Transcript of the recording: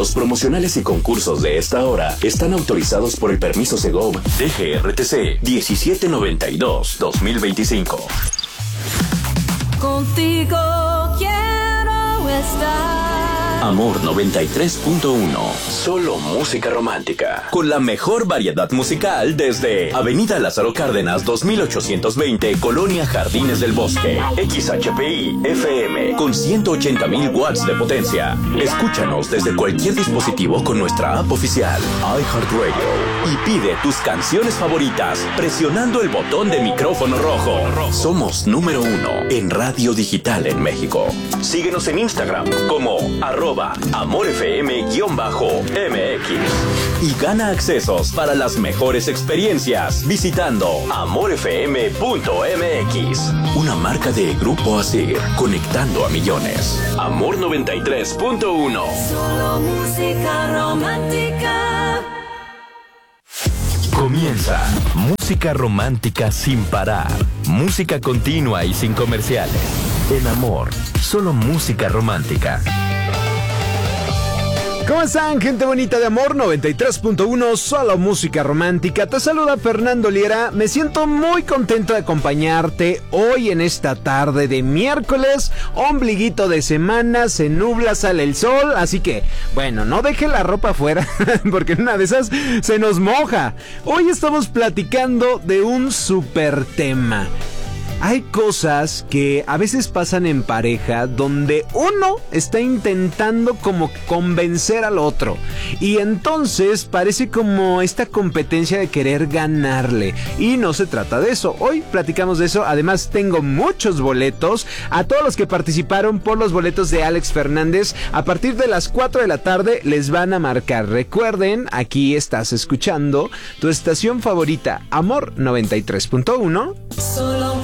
Los promocionales y concursos de esta hora están autorizados por el permiso Segov DGRTC 1792-2025. Contigo quiero estar. Amor 93.1. Solo música romántica. Con la mejor variedad musical desde Avenida Lázaro Cárdenas 2820, Colonia Jardines del Bosque. XHPI FM con 180,000 watts de potencia. Escúchanos desde cualquier dispositivo con nuestra app oficial iHeartRadio y pide tus canciones favoritas presionando el botón de micrófono rojo. Somos número 1 en radio digital en México. Síguenos en Instagram como @AmorFM_MX y gana accesos para las mejores experiencias visitando amorfm.mx. Una marca de Grupo Asir, conectando a millones. Amor 93.1. Solo música romántica. Comienza música romántica sin parar, música continua y sin comerciales. En Amor, solo música romántica. ¿Cómo están, gente bonita de Amor 93.1, solo música romántica? Te saluda Fernando Liera. Me siento muy contento de acompañarte hoy en esta tarde de miércoles, ombliguito de semana, se nubla, sale el sol, así que, bueno, no deje la ropa afuera, porque en una de esas se nos moja. Hoy estamos platicando de un súper tema. Hay cosas que a veces pasan en pareja donde uno está intentando como convencer al otro y entonces parece como esta competencia de querer ganarle y no se trata de eso. Hoy platicamos de eso. Además tengo muchos boletos. A todos los que participaron por los boletos de Alex Fernández, a partir de las 4 de la tarde les van a marcar. Recuerden, aquí estás escuchando tu estación favorita, Amor 93.1. Solo